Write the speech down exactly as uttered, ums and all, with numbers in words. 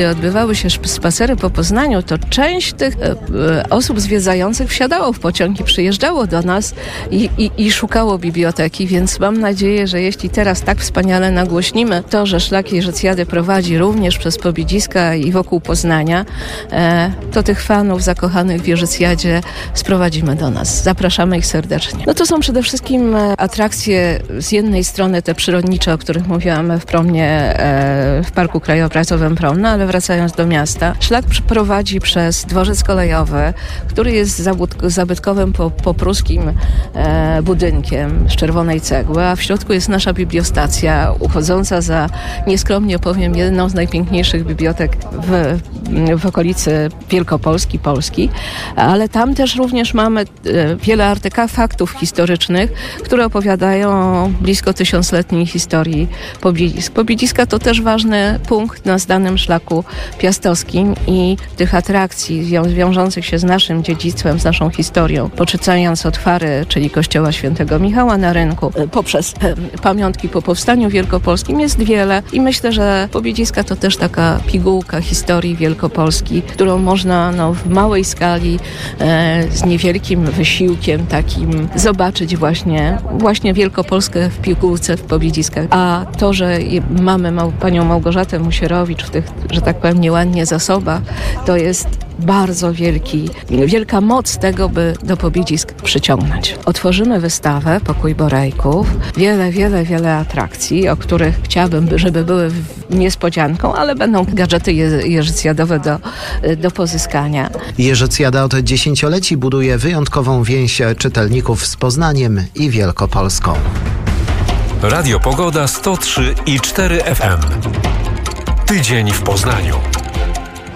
Odbywały się spacery po Poznaniu, to część tych e, e, osób zwiedzających wsiadało w pociąg i przyjeżdżało do nas i, i, i szukało biblioteki, więc mam nadzieję, że jeśli teraz tak wspaniale nagłośnimy to, że Szlak Jerzycjady prowadzi również przez Pobiedziska i wokół Poznania, e, to tych fanów zakochanych w Jerzycjadzie sprowadzimy do nas. Zapraszamy ich serdecznie. No to są przede wszystkim atrakcje z jednej strony te przyrodnicze, o których mówiłam w Promnie, e, w Parku Krajobrazowym Promna, ale wracając do miasta, szlak prowadzi przez dworzec kolejowy, który jest zabytkowym po, popruskim e, budynkiem z czerwonej cegły, a w środku jest nasza bibliostacja, uchodząca za, nieskromnie powiem, jedną z najpiękniejszych bibliotek w, w okolicy Wielkopolski, Polski, ale tam też również mamy e, wiele artefaktów historycznych, które opowiadają o blisko tysiącletniej historii Pobiedzisk. Pobiedziska to też ważny punkt na danym szlaku piastowskim i tych atrakcji wią- wiążących się z naszym dziedzictwem, z naszą historią, poczynając od Fary, czyli kościoła świętego Michała na Rynku, poprzez e, pamiątki po powstaniu wielkopolskim jest wiele i myślę, że Pobiedziska to też taka pigułka historii Wielkopolski, którą można no, w małej skali e, z niewielkim wysiłkiem takim zobaczyć właśnie, właśnie Wielkopolskę w pigułce w Pobiedziskach. A to, że mamy mał, panią Małgorzatę Musierowicz w tych, że tak powiem, nieładnie zasobach, to jest bardzo wielki, wielka moc tego, by do Pobiedzisk przyciągnąć. Otworzymy wystawę Pokój Borejków. Wiele, wiele, wiele atrakcji, o których chciałabym, żeby były niespodzianką, ale będą gadżety jerzycjadowe do, do pozyskania. Jerzycjada od dziesięcioleci buduje wyjątkową więź czytelników z Poznaniem i Wielkopolską. Radio Pogoda sto trzy i cztery F M. Tydzień w Poznaniu.